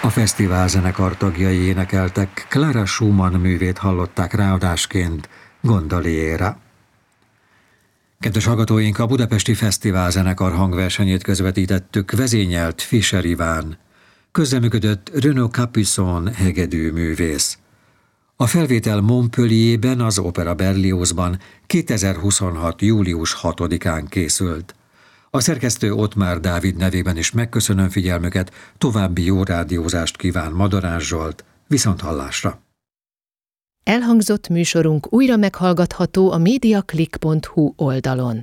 A fesztiválzenekar tagjai énekeltek, Clara Schumann művét hallották ráadásként, Gondoliera. Kedves hallgatóink, a Budapesti Fesztiválzenekar hangversenyét közvetítettük, vezényelt Fischer Iván. Közreműködött Renaud Capuçon hegedűművész. A felvétel Montpellierben, az Opera Berliozban 2026. július 6-án készült. A szerkesztő Ottmár Dávid nevében is megköszönöm figyelmüket, további jó rádiózást kíván Madarás Zsolt, viszonthallásra! Elhangzott műsorunk újra meghallgatható a mediaclick.hu oldalon.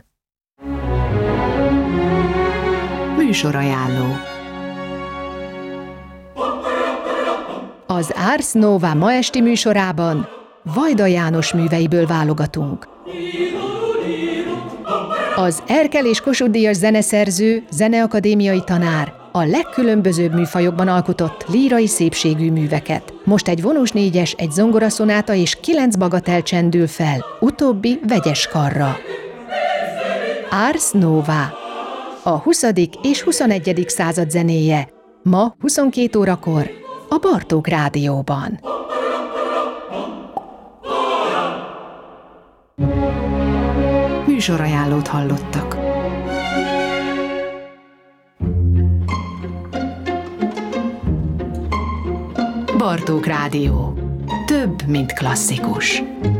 Műsorajánló. Az Ars Nova ma esti műsorában Vajda János műveiből válogatunk. Az Erkel és Kossuth Díjas zeneszerző, zeneakadémiai tanár a legkülönbözőbb műfajokban alkotott lírai szépségű műveket. Most egy vonós négyes, egy zongoraszonáta és 9 bagatel csendül fel, utóbbi vegyes karra. Ars Nova. A 20. és 21. század zenéje. Ma 22 órakor a Bartók Rádióban. Műsorajánlót hallottak. Bartók Rádió. Több, mint klasszikus.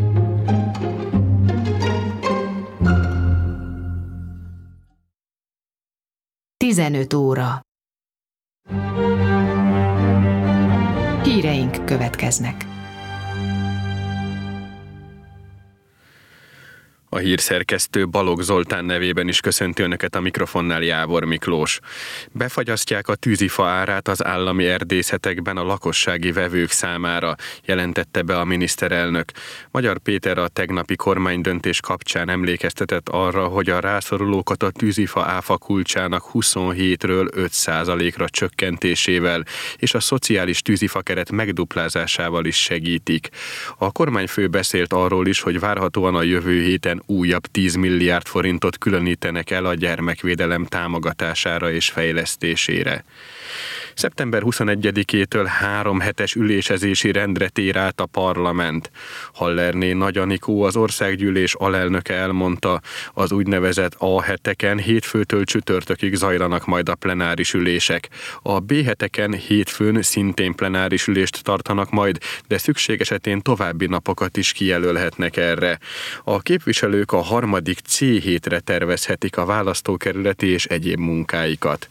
Tizenöt óra. Híreink következnek. A hírszerkesztő Balogh Zoltán nevében is köszönti Önöket, a mikrofonnál Jávor Miklós. Befagyasztják a tűzifa árát az állami erdészetekben a lakossági vevők számára, jelentette be a miniszterelnök. Magyar Péter a tegnapi kormánydöntés kapcsán emlékeztetett arra, hogy a rászorulókat a tűzifa áfa kulcsának 27-ről 5%-ra csökkentésével és a szociális tűzifa keret megduplázásával is segítik. A kormányfő beszélt arról is, hogy várhatóan a jövő héten újabb 10 milliárd forintot különítenek el a gyermekvédelem támogatására és fejlesztésére. Szeptember 21-től 3 hetes ülésezési rendre tér át a parlament. Hallerné Nagy Anikó, az országgyűlés alelnöke elmondta, az úgynevezett A heteken hétfőtől csütörtökig zajlanak majd a plenáris ülések. A B heteken hétfőn szintén plenáris ülést tartanak majd, de szükség esetén további napokat is kijelölhetnek erre. A képviselők a harmadik C hétre tervezhetik a választókerületi és egyéb munkáikat.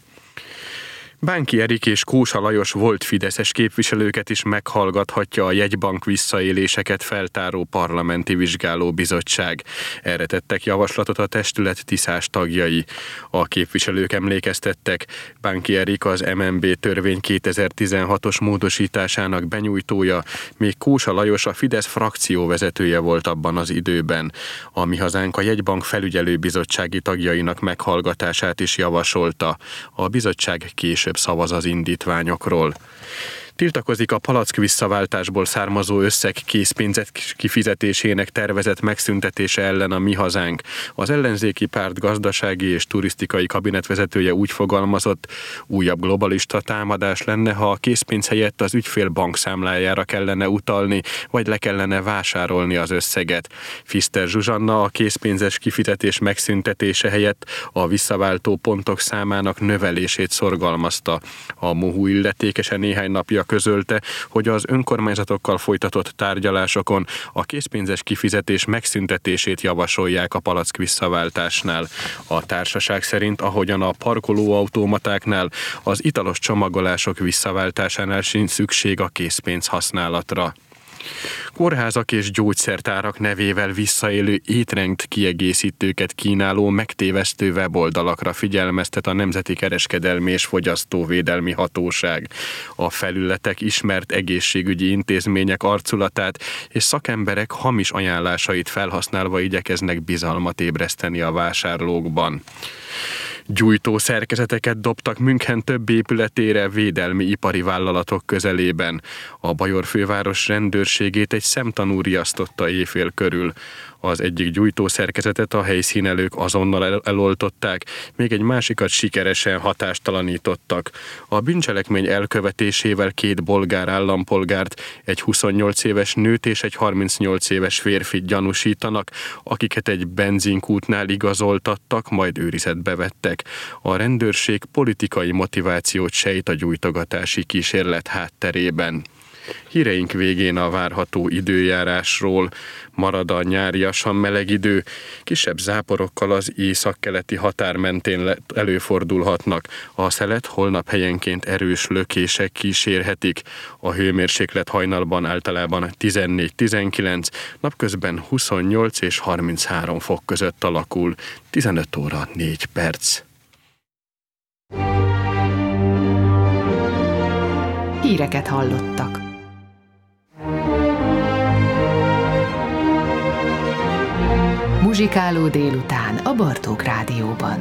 Bánki Erik és Kósa Lajos volt fideszes képviselőket is meghallgathatja a jegybank visszaéléseket feltáró parlamenti vizsgálóbizottság. Erre tettek javaslatot a testület tiszás tagjai. A képviselők emlékeztettek, Bánki Erik az MNB törvény 2016-os módosításának benyújtója, még Kósa Lajos a Fidesz frakcióvezetője volt abban az időben. A Mi Hazánk a jegybank felügyelőbizottsági tagjainak meghallgatását is javasolta. A bizottság később szavaz az indítványokról. Tiltakozik a palack visszaváltásból származó összeg készpénzek kifizetésének tervezett megszüntetése ellen a Mi Hazánk. Az ellenzéki párt gazdasági és turisztikai kabinetvezetője úgy fogalmazott, újabb globalista támadás lenne, ha a készpénz helyett az ügyfél bankszámlájára kellene utalni, vagy le kellene vásárolni az összeget. Pfister Zsuzsanna a készpénzes kifizetés megszüntetése helyett a visszaváltó pontok számának növelését szorgalmazta. A MOHU illetékese néhány napja közölte, hogy az önkormányzatokkal folytatott tárgyalásokon a készpénzes kifizetés megszüntetését javasolják a palack visszaváltásnál. A társaság szerint, ahogyan a parkolóautomatáknál, az italos csomagolások visszaváltásánál sincs szükség a készpénz használatra. Kórházak és gyógyszertárak nevével visszaélő étrend kiegészítőket kínáló megtévesztő weboldalakra figyelmeztet a Nemzeti Kereskedelmi és Fogyasztóvédelmi Hatóság. A felületek ismert egészségügyi intézmények arculatát és szakemberek hamis ajánlásait felhasználva igyekeznek bizalmat ébreszteni a vásárlókban. Gyújtó szerkezeteket dobtak München több épületére védelmi ipari vállalatok közelében. A Bajor főváros rendőrségét egy szemtanú riasztotta éjfél körül. Az egyik gyújtószerkezetet a helyszínelők azonnal eloltották, még egy másikat sikeresen hatástalanítottak. A bűncselekmény elkövetésével 2 bolgár állampolgárt, egy 28 éves nőt és egy 38 éves férfit gyanúsítanak, akiket egy benzinkútnál igazoltattak, majd őrizetbe vettek. A rendőrség politikai motivációt sejt a gyújtogatási kísérlet hátterében. Híreink végén a várható időjárásról. Marad a nyáriasan meleg idő, kisebb záporokkal az északkeleti határ mentén előfordulhatnak. A szelet holnap helyenként erős lökések kísérhetik. A hőmérséklet hajnalban általában 14-19, napközben 28 és 33 fok között alakul. 15 óra 4 perc. Híreket hallottak. Muzsikáló délután a Bartók Rádióban.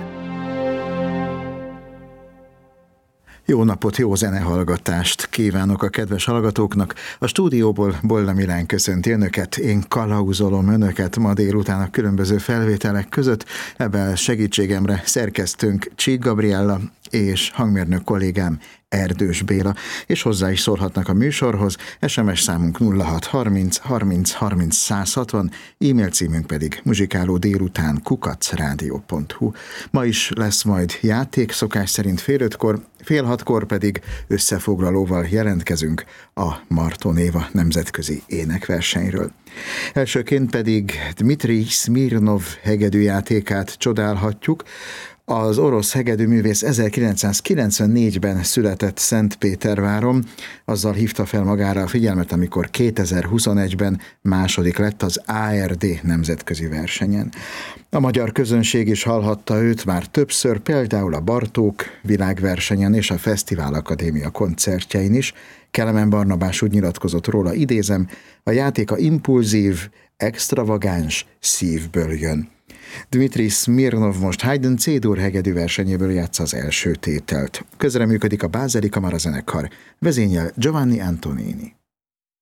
Jó napot, jó zenehallgatást kívánok a kedves hallgatóknak. A stúdióból Bolla Milán köszönti önöket, én kalauzolom önöket ma délután a különböző felvételek között. Ebben segítségemre szerkesztőnk Csík Gabriella és hangmérnök kollégám Erdős Béla, és hozzá is szólhatnak a műsorhoz. SMS számunk 0630 30 30 160, e-mail címünk pedig muzsikálódélután@radio.hu. Ma is lesz majd játék, szokás szerint fél 5-kor, fél 6-kor pedig összefoglalóval jelentkezünk a Marton Éva nemzetközi énekversenyről. Elsőként pedig Dmitrij Szmirnov hegedűjátékát csodálhatjuk. Az orosz hegedűművész 1994-ben született Szentpéterváron, azzal hívta fel magára a figyelmet, amikor 2021-ben második lett az ARD nemzetközi versenyen. A magyar közönség is hallhatta őt már többször, például a Bartók világversenyen és a Fesztivál Akadémia koncertjein is. Kelemen Barnabás úgy nyilatkozott róla, idézem, a játéka impulzív, extravagáns, szívből jön. Dmitrij Szmirnov most Haydn C-dur hegedű versenyéből játsza az első tételt. Közreműködik a Bázeli Kamarazenekar, vezényel Giovanni Antonini.